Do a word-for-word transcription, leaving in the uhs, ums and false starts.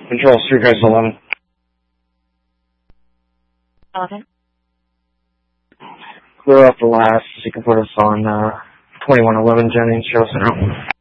Control, Street Guys eleven. eleven. Clear off the last. You can put us on uh, twenty-one eleven Jennings. Show us now.